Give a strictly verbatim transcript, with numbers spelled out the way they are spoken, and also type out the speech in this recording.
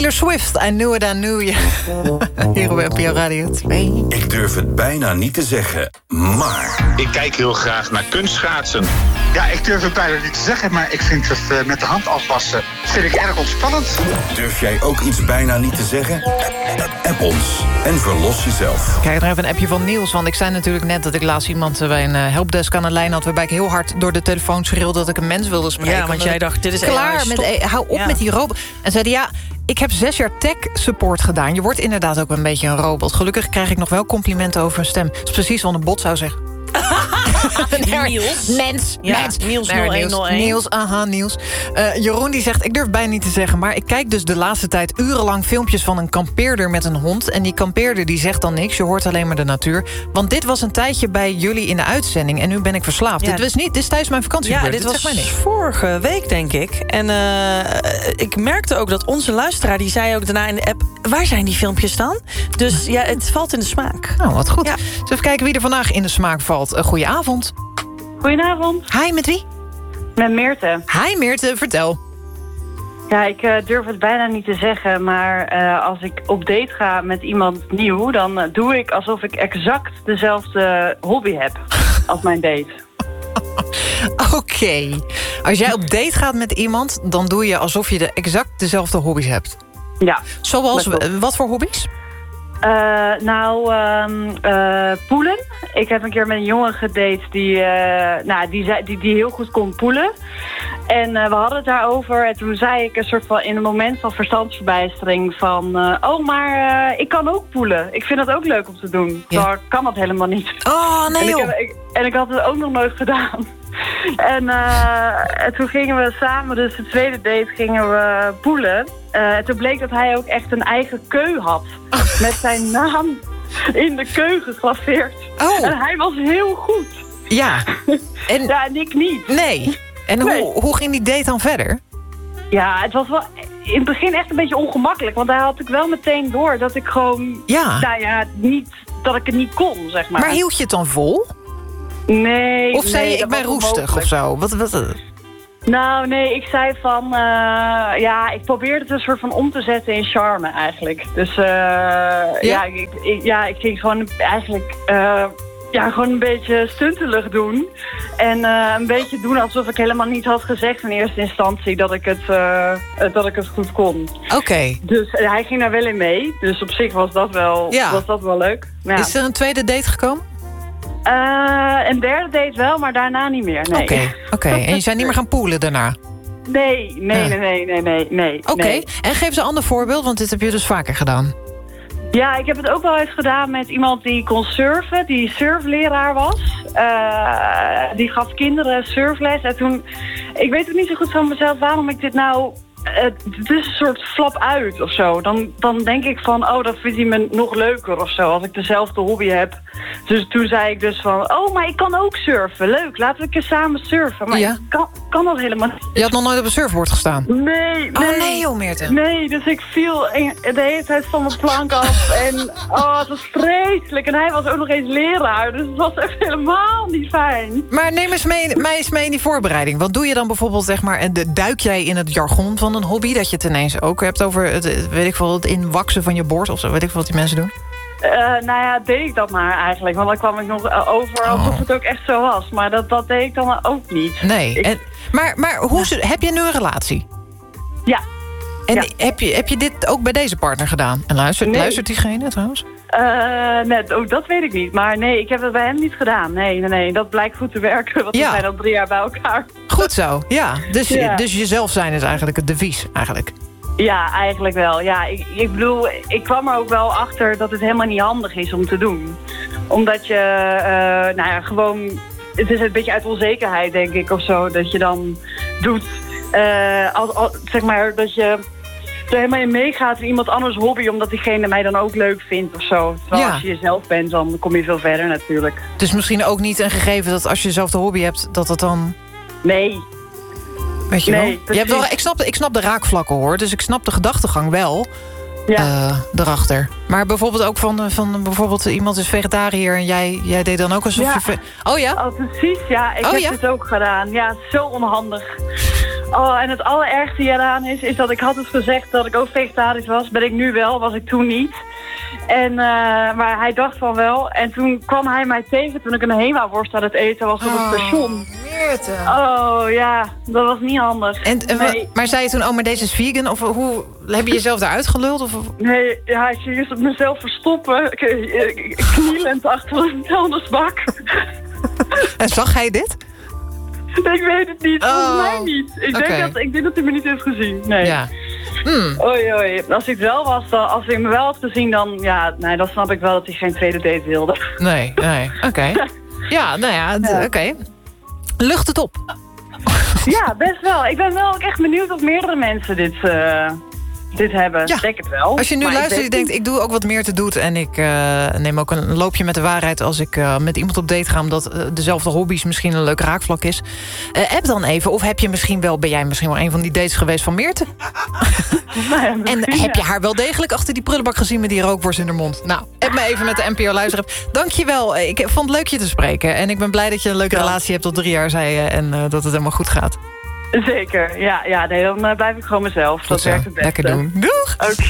Taylor Swift, I knew it, I knew you. Hier op N P O Radio twee. Ik durf het bijna niet te zeggen, maar... Ik kijk heel graag naar kunstschaatsen. Ja, ik durf het bijna niet te zeggen, maar ik vind het uh, met de hand afwassen vind ik erg ontspannend. Durf jij ook iets bijna niet te zeggen? App ons en verlos jezelf. Kijk nog even een appje van Niels, want ik zei natuurlijk net dat ik laatst iemand bij een uh, helpdesk aan de lijn had, waarbij ik heel hard door de telefoon schreeuwde dat ik een mens wilde spreken. Ja, want jij dacht, dit is klaar met, e- hou op ja. met die robot. En zeiden ja, ik heb zes jaar tech support gedaan. Je wordt inderdaad ook een beetje een robot. Gelukkig krijg ik nog wel complimenten over een stem. Dat is precies wat een bot zou zeggen. Niels. Mens, ja, mens. Niels Nee, nul een nul een. Niels, aha, Niels. Uh, Jeroen die zegt, ik durf bijna niet te zeggen, maar ik kijk dus de laatste tijd urenlang filmpjes van een kampeerder met een hond. En die kampeerder die zegt dan niks, je hoort alleen maar de natuur. Want dit was een tijdje bij jullie in de uitzending en nu ben ik verslaafd. Ja. Dit was niet, dit is tijdens mijn vakantie Ja, gebeurd. dit Dit was zegt mij niks. vorige week, denk ik. En uh, ik merkte ook dat onze luisteraar, die zei ook daarna in de app, waar zijn die filmpjes dan? Dus ja, het valt in de smaak. Nou, wat goed. Ja. Zullen we even kijken wie er vandaag in de smaak valt. Uh, goedenavond. Goedenavond, Hi, met wie? met Meerte. Hi Meerte, vertel. Ja, ik uh, durf het bijna niet te zeggen, maar uh, als ik op date ga met iemand nieuw, dan uh, doe ik alsof ik exact dezelfde hobby heb als mijn date. Oké. Okay. Als jij op date gaat met iemand, dan doe je alsof je de exact dezelfde hobby's hebt. Ja. Zoals, wat voor hobby's? Uh, nou, um, uh, poelen. Ik heb een keer met een jongen gedate die, uh, nou, die, zei, die, die heel goed kon poelen. En uh, we hadden het daarover. En toen zei ik een soort van in een moment van verstandsverbijstering van... Uh, oh, maar uh, ik kan ook poelen. Ik vind dat ook leuk om te doen. Ja. Daar kan dat helemaal niet. Oh, nee en, ik joh. heb, ik, en ik had het ook nog nooit gedaan. En, uh, en toen gingen we samen, dus de tweede date, gingen we poelen. Uh, toen bleek dat hij ook echt een eigen keu had. Oh. Met zijn naam in de keu gegraveerd. Oh. En hij was heel goed. Ja. En, ja, en ik niet. Nee. En nee. Hoe, hoe ging die date dan verder? Ja, het was wel in het begin echt een beetje ongemakkelijk. Want hij had ik wel meteen door dat ik gewoon... Ja. Nou ja, niet, dat ik het niet kon, zeg maar. Maar hield je het dan vol? Nee. Of zei nee, je, ik ben roestig of zo? Wat, wat, Nou, nee, ik zei van... Uh, ja, ik probeerde het een soort van om te zetten in charme eigenlijk. Dus uh, ja? Ja, ik, ik, ja, ik ging gewoon eigenlijk... Uh, ja, gewoon een beetje stuntelig doen. En uh, een beetje doen alsof ik helemaal niet had gezegd in eerste instantie dat ik het, uh, dat ik het goed kon. Oké. Okay. Dus uh, hij ging daar wel in mee. Dus op zich was dat wel, ja. was dat wel leuk. Ja. Is er een tweede date gekomen? Uh, een derde date wel, maar daarna niet meer. Nee. Oké, okay, okay. En je zijn niet meer gaan poelen daarna? Nee, nee, uh. nee, nee, nee, nee. nee Oké, okay. nee. En geef eens een ander voorbeeld, want dit heb je dus vaker gedaan. Ja, ik heb het ook wel eens gedaan met iemand die kon surfen, die surfleraar was. Uh, die gaf kinderen surfles. En toen, ik weet ook niet zo goed van mezelf waarom ik dit nou... Het is een soort flap uit of zo. Dan, dan denk ik van, oh, dan vindt hij me nog leuker of zo. Als ik dezelfde hobby heb. Dus toen zei ik dus van, oh, maar ik kan ook surfen. Leuk, laten we een keer samen surfen. Maar ja. ik kan, kan dat helemaal niet. Je had nog nooit op een surfboard gestaan? Nee, nee. Oh, nee, joh, Meerte. Nee, dus ik viel de hele tijd van mijn plank af. En oh, het was vreselijk. En hij was ook nog eens leraar. Dus het was echt helemaal niet fijn. Maar neem eens mee, mij eens mee in die voorbereiding. Wat doe je dan bijvoorbeeld, zeg maar... En duik jij in het jargon van een hobby? Dat je het ineens ook hebt over het, weet ik veel, het inwaksen van je bord of zo. Weet ik veel wat die mensen doen? Uh, nou ja, deed ik dat maar eigenlijk. Want dan kwam ik nog uh, over alsof oh. het ook echt zo was. Maar dat, dat deed ik dan ook niet. Nee. Ik... En, maar maar hoe, ja. heb je nu een relatie? Ja. En ja. Heb, je, heb je dit ook bij deze partner gedaan? En luistert, nee. luistert diegene trouwens? Uh, nee, oh, dat weet ik niet. Maar nee, ik heb het bij hem niet gedaan. Nee, nee, nee. Dat blijkt goed te werken. Want ja. we zijn al drie jaar bij elkaar. Goed zo, ja. Dus, ja. dus jezelf zijn is eigenlijk het devies, eigenlijk. Ja, eigenlijk wel. Ja, ik, ik bedoel, ik kwam er ook wel achter dat het helemaal niet handig is om te doen. Omdat je, uh, nou ja, gewoon... Het is een beetje uit onzekerheid, denk ik, of zo. Dat je dan doet, uh, als, als, zeg maar, dat je... er helemaal in meegaat in iemand anders hobby... omdat diegene mij dan ook leuk vindt of zo. Terwijl ja. als je jezelf bent, dan kom je veel verder natuurlijk. Dus misschien ook niet een gegeven dat als je dezelfde hobby hebt... dat dat dan... Nee. Weet je nee, wel? Je hebt wel ik, snap, ik snap de raakvlakken, hoor. Dus ik snap de gedachtegang wel. Ja. Uh, erachter. Maar bijvoorbeeld ook van, van bijvoorbeeld iemand is vegetariër... en jij, jij deed dan ook alsof ja. je... Oh ja? Oh, precies, ja. Ik oh, heb ja? het ook gedaan. Ja, zo onhandig. Oh, en het allerergste hieraan is, is dat ik had dus gezegd dat ik ook vegetarisch was. Ben ik nu wel, was ik toen niet. En, uh, maar hij dacht van wel. En toen kwam hij mij tegen toen ik een Hema-worst aan het eten was op het station. Meerte. Oh ja, dat was niet handig. En, en, nee. Maar zei je toen, oh, maar deze is vegan? Of hoe heb je jezelf daaruit geluld? Of? Nee, ja, ik zie eerst mezelf verstoppen. Ik, ik, ik, knielend achter een vuilnisbak. En zag hij dit? Ik weet het niet, volgens Oh, mij niet. Ik, okay. denk dat, ik denk dat hij me niet heeft gezien, nee. Ja. Hmm. Oei, oei. Als hij het wel was, dan, als hij me wel had gezien, dan, ja, nee, dan snap ik wel dat hij geen tweede date wilde. Nee, nee, oké. Okay. Ja, nou ja, ja. oké. Okay. Lucht het op. Ja, best wel. Ik ben wel ook echt benieuwd of meerdere mensen dit, uh, dit hebben. Ja. Ik denk het wel. Als je nu maar luistert en je denkt, ik doe ook wat meer te doen... en ik uh, neem ook een loopje met de waarheid... als ik uh, met iemand op date ga... omdat uh, dezelfde hobby's misschien een leuk raakvlak is. Uh, app dan even. Of heb je misschien wel, ben jij misschien wel een van die dates geweest van Meerte? Nou ja, en heb je haar wel degelijk achter die prullenbak gezien... met die rookworst in haar mond? Nou, app me even met de N P O-luisteraar. Dank je wel. Ik vond het leuk je te spreken. En ik ben blij dat je een leuke ja. relatie hebt tot drie jaar, zei je... en uh, dat het helemaal goed gaat. Zeker, ja. ja nee, dan uh, blijf ik gewoon mezelf. Goed dat zo. werkt het beste. Lekker doen. Doeg! Okay.